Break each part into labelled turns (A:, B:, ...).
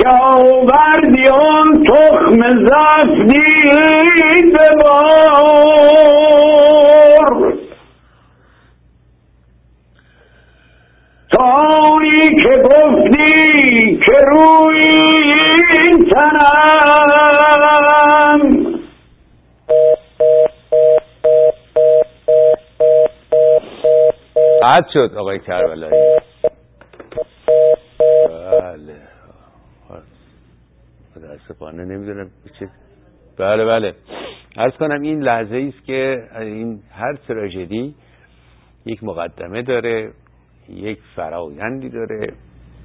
A: که آوردی اون تخم زفتی ببار، تانی که گفتی که روی این تنم،
B: قطع شد آقای کربلایی. بله متاسفانه نمیدونم چه. بله عرض کنم این لحظه است که این هر تراژدی یک مقدمه داره، یک فرایندی داره،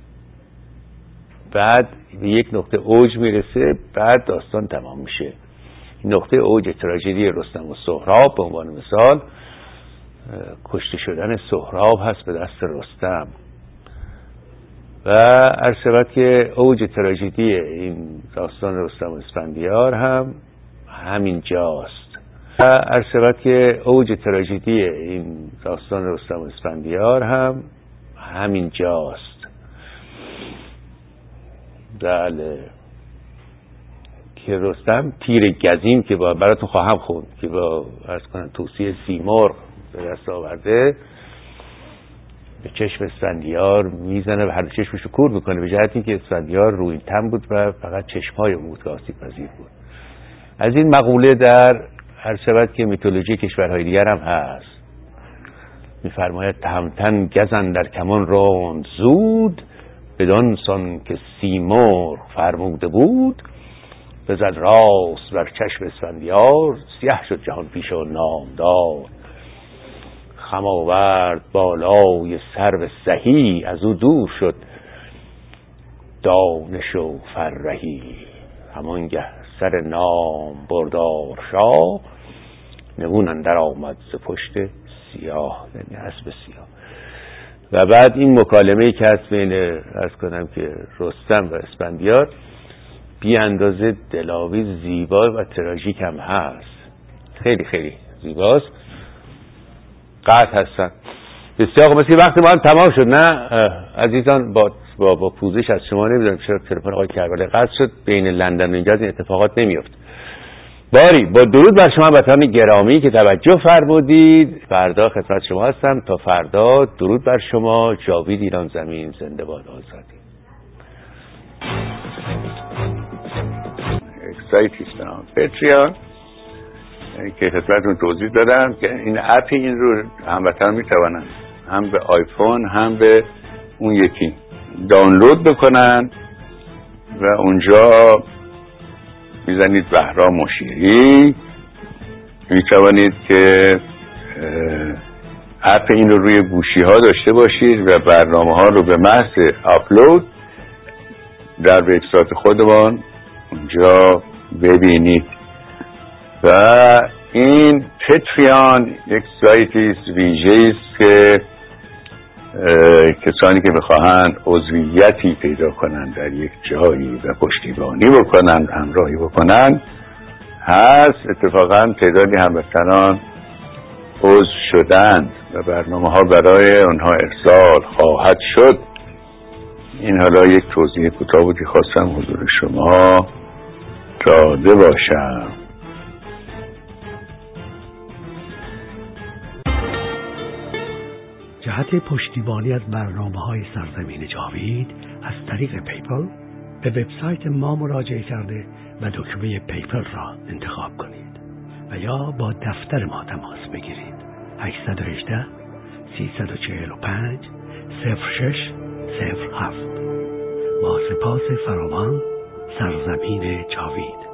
B: بعد به یک نقطه اوج میرسه، بعد داستان تمام میشه. نقطه اوج تراژدی رستم و سهراب به عنوان مثال کشته شدن سهراب هست به دست رستم، و عرض شود که اوج تراژدی این داستان رستم و اسفندیار هم همین جاست. و عرض شود که اوج تراژدی این داستان رستم و اسفندیار هم همین جاست. بله که رستم تیر گزین که براتون خواهم خوند که با عرض کنم توصیه سیمرغ به دست آورده، به چشم اسفندیار میزنه و هر دو چشمشو کور میکنه، به جهت اینکه اسفندیار روی این تن بود و فقط چشمای او بود که آسیب پذیر بود. از این مقوله در هر شود که میتولوژی کشورهای دیگر هم هست. میفرماید تهمتن گزن در کمان راند زود، بدان سان که سیمرغ فرموده بود، بزد راست بر چشم اسفندیار، سیه شد جهان پیش و نامدار. خم آورد بالای سرو سهی، از او دور شد دانش و فرهی. همانگه سر نام بردار شاه، نگون اندر آمد ز پشت سیاه، یعنی اسب سیاه. و بعد این مکالمه‌ای که هست بین عرض کنم که رستم و اسفندیار بی اندازه دلاویز، زیبا و تراژیک هم هست. خیلی خیلی زیباست. قطع هستن بسیار. مثل وقت ما هم تمام شد نه عزیزان؟ با پوزش از شما نمیدونم چرا تلفن آقای کربلایی قطع شد. بین لندن و اینجا این اتفاقات نمیفت. باری با درود بر شما وطن گرامی که توجه فرمودید. فردا خدمت شما هستم. تا فردا درود بر شما. جاوید ایران زمین زنده باد آزادی. اکسایتیستان پتریان که خدمتتون توضیح دادم که این اپ این رو هموطنان میتوانن هم به آیفون هم به اون یکی دانلود بکنن و اونجا میزنید بهرام مشیری، میتوانید که اپ این رو روی گوشی ها داشته باشید و برنامه ها رو به محض آپلود در وبسایت خودمان اونجا ببینید. و این پتریان یک سایتی ویژه‌ای است که کسانی که بخواهند عضویتی پیدا کنند در یک جایی و پشتیبانی بکنند، همراهی بکنند هست. اتفاقا تعدادی هموطنان عضو شدند و برنامه ها برای اونها ارسال خواهد شد. این حالا یک توضیح کوتاه بود که خواستم حضور شما داده باشم.
C: جهت پشتیبانی از برنامه‌های سرزمین جاوید از طریق پیپل به وبسایت ما مراجعه کرده و دکمه پیپل را انتخاب کنید و یا با دفتر ما تماس بگیرید. 818 345 0607. با سپاس فراوان. سرزمین جاوید.